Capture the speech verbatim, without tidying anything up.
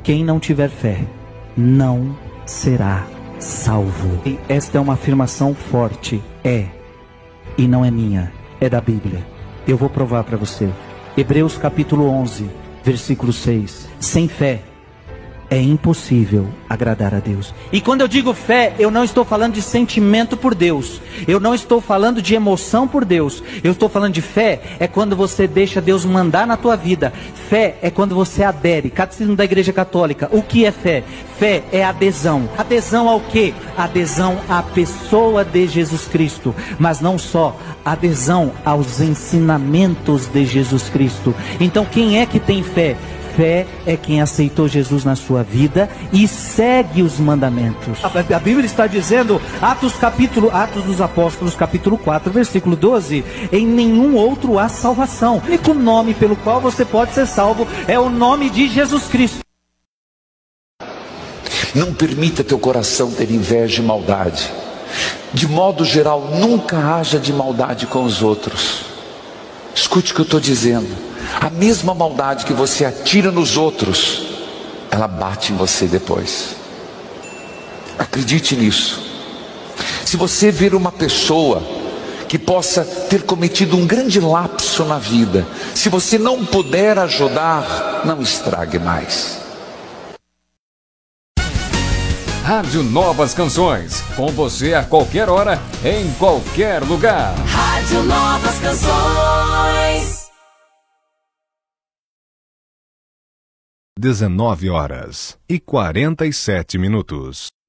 quem não tiver fé não será salvo. E esta é uma afirmação forte. É, e não é minha, é da Bíblia. Eu vou provar para você. Hebreus capítulo onze, versículo seis. Sem fé é impossível agradar a Deus. E quando eu digo fé, eu não estou falando de sentimento por Deus. Eu não estou falando de emoção por Deus. Eu estou falando de fé, é quando você deixa Deus mandar na tua vida. Fé é quando você adere. Catecismo da Igreja Católica. O que é fé? Fé é adesão. Adesão ao quê? Adesão à pessoa de Jesus Cristo. Mas não só, adesão aos ensinamentos de Jesus Cristo. Então quem é que tem fé? Fé é quem aceitou Jesus na sua vida e segue os mandamentos. A Bíblia está dizendo, Atos, capítulo, Atos dos Apóstolos, capítulo quatro, versículo doze, em nenhum outro há salvação. O único nome pelo qual você pode ser salvo é o nome de Jesus Cristo. Não permita teu coração ter inveja e maldade. De modo geral, nunca haja de maldade com os outros. Escute o que eu estou dizendo. A mesma maldade que você atira nos outros, ela bate em você depois. Acredite nisso. Se você ver uma pessoa que possa ter cometido um grande lapso na vida, se você não puder ajudar, não estrague mais. Rádio Novas Canções, com você a qualquer hora, em qualquer lugar. Rádio Novas Canções. dezenove horas e quarenta e sete minutos.